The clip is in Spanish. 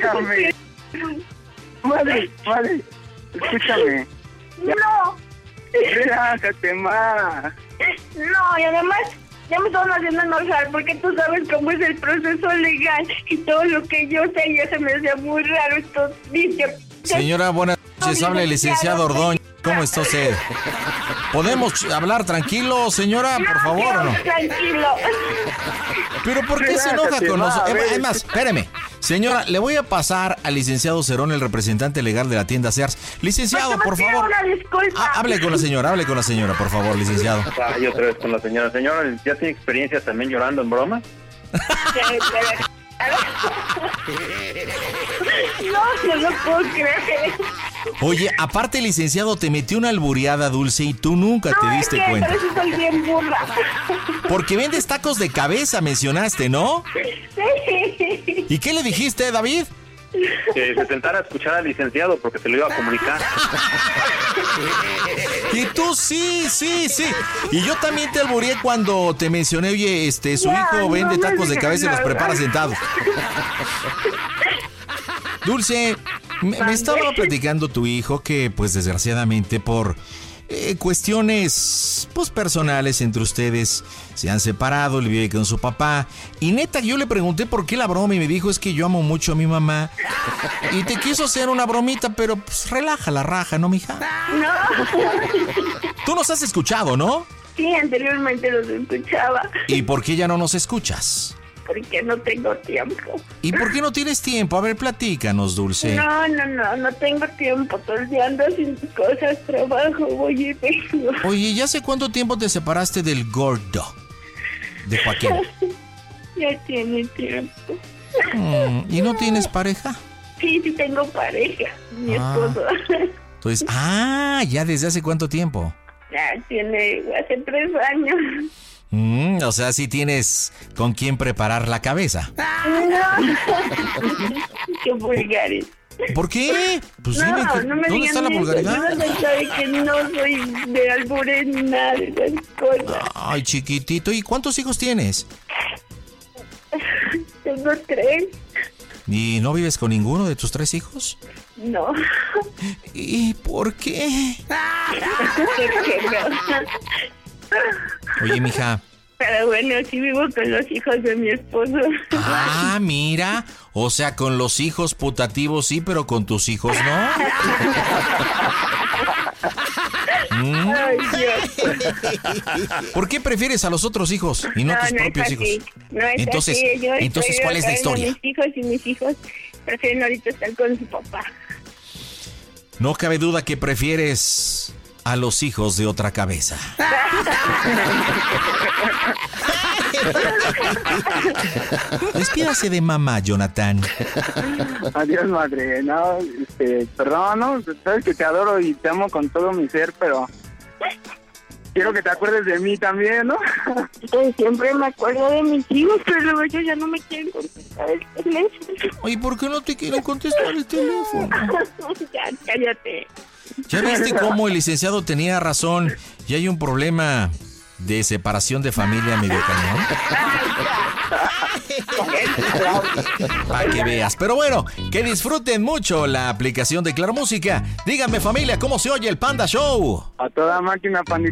Déjame. Madre, escúchame. No. Relájate, ma. No, y además ya me están haciendo enojar porque tú sabes cómo es el proceso legal y todo lo que yo sé ya se me hacía muy raro esto. Dice, señora, buenas noches, habla el licenciado Ordóñez. ¿Cómo está usted? ¿Podemos hablar tranquilo, señora, por favor, o no? Tranquilo. ¿Pero por qué se enoja con nosotros? Es más, espéreme. Señora, le voy a pasar al licenciado Cerón, el representante legal de la tienda Sears. Licenciado, por favor. Una disculpa. Hable con la señora, por favor, licenciado. Yo otra vez con la señora. Señora, ¿ya tiene experiencia también llorando en broma? No lo puedo creer. Oye, aparte, licenciado, te metió una albureada, Dulce, y tú nunca te diste cuenta. Por eso soy bien burra. Porque vendes tacos de cabeza, mencionaste, ¿no? Sí. ¿Y qué le dijiste, David? Que se sentara a escuchar al licenciado porque se lo iba a comunicar. Y tú sí. Y yo también te albureé cuando te mencioné, oye, su hijo vende tacos de cabeza y los prepara sentados. Dulce, me estaba platicando tu hijo que, pues, desgraciadamente por cuestiones, pues, personales entre ustedes se han separado, él vive con su papá. Y neta, yo le pregunté por qué la broma y me dijo, es que yo amo mucho a mi mamá. Y te quiso hacer una bromita, pero pues relaja la raja, ¿no, mija? No. Tú nos has escuchado, ¿no? Sí, anteriormente los escuchaba. ¿Y por qué ya no nos escuchas? Porque no tengo tiempo. ¿Y por qué no tienes tiempo? A ver, platícanos, Dulce. No tengo tiempo. Todo el día ando haciendo cosas, trabajo, voy y vengo. Oye, ¿ya hace cuánto tiempo te separaste del gordo? De Joaquín. Ya tiene tiempo. ¿Y no tienes pareja? Sí tengo pareja, mi esposo. Entonces, ¿ya desde hace cuánto tiempo? Ya tiene, hace 3 años. O sea, sí tienes con quién preparar la cabeza. No. Qué vulgares. ¿Por qué? Pues no, dime, no me ¿dónde está la eso. vulgaridad? No sabe que no soy de albures ni nada de esas cosas. Ay, chiquitito, ¿y cuántos hijos tienes? Tengo 3. ¿Y no vives con ninguno de tus 3 hijos? No. ¿Y por qué? ¿Por qué no? Oye, mija. Pero bueno, sí vivo con los hijos de mi esposo. Mira. O sea, con los hijos putativos sí, pero con tus hijos no. Ay, Dios. ¿Por qué prefieres a los otros hijos y no tus propios hijos? No es entonces, así. entonces, ¿cuál es la historia? Mis hijos prefieren ahorita estar con su papá. No cabe duda que prefieres a los hijos de otra cabeza. Despídase de mamá, Jonathan. Adiós, madre. No, perdón, ¿no? Sabes que te adoro y te amo con todo mi ser, pero quiero que te acuerdes de mí también, ¿no? Pues siempre me acuerdo de mis hijos, pero luego ellos ya no me quieren contestar el teléfono. Oye, ¿por qué no te quieren contestar el teléfono? Ya, cállate. ¿Ya viste cómo el licenciado tenía razón y hay un problema de separación de familia medio cañón? Para que veas. Pero bueno, que disfruten mucho la aplicación de Claro Música. Díganme, familia, ¿cómo se oye el Panda Show? A toda máquina, pandita.